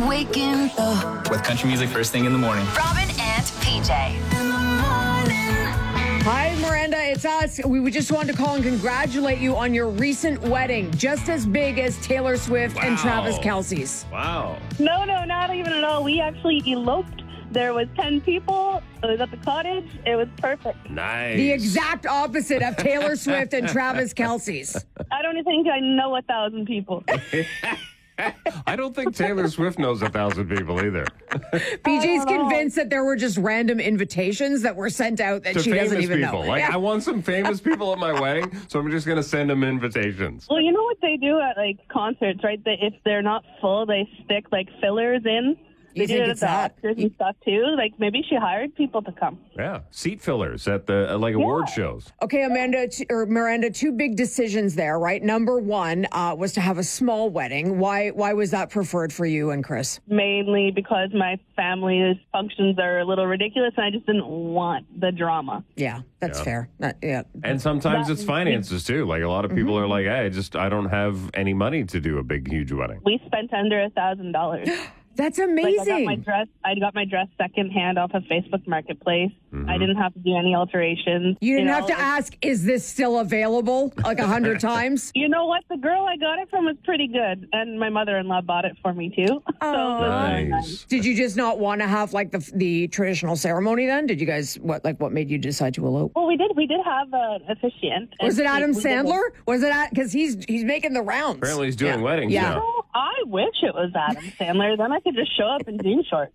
waking up. With country music first thing in the morning. Robin and PJ. In the morning. Hi, Miranda. It's us. We just wanted to call and congratulate you on your recent wedding, just as big as Taylor Swift and Travis Kelce's. Wow. No, not even at all. We actually eloped. There was 10 people. It was at the cottage. It was perfect. Nice. The exact opposite of Taylor Swift and Travis Kelce's. I don't think I know 1,000 people. I don't think Taylor Swift knows 1,000 people either. PJ's convinced that there were just random invitations that were sent out that To she doesn't famous even people. know. Like, Yeah. I want some famous people at my wedding, so I'm just going to send them invitations. Well, you know what they do at, like, concerts, right? If they're not full, they stick, like, fillers in. They You do think it at it's the that? Oscars and stuff, too. Like, maybe she hired people to come. Yeah. Seat fillers at the, award shows. Okay, Miranda, two big decisions there, right? Number one was to have a small wedding. Why was that preferred for you and Chris? Mainly because my family's functions are a little ridiculous, and I just didn't want the drama. Yeah, that's fair. And sometimes it's finances, too. Like, a lot of people are like, hey, I don't have any money to do a big, huge wedding. We spent under $1,000. That's amazing. Like I got my dress secondhand off of Facebook Marketplace. I didn't have to do any alterations. You didn't have to ask, is this still available? Like 100 times? You know what? The girl I got it from was pretty good. And my mother-in-law bought it for me, too. Oh, Nice. Did you just not want to have like the traditional ceremony then? Did you guys, what made you decide to elope? Well, we did have an officiant. Was it Adam We did Sandler? Was it because he's making the rounds? Apparently he's doing weddings Yeah. now. Oh, I wish it was Adam Sandler. Then I could just show up in jean shorts.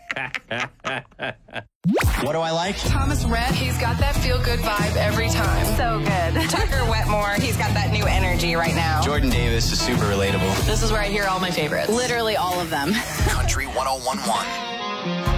What do I like? Thomas Rhett, he's got that feel-good vibe every time. So good. Tucker Wetmore, he's got that new energy right now. Jordan Davis is super relatable. This is where I hear all my favorites. Literally all of them. Country 101.1.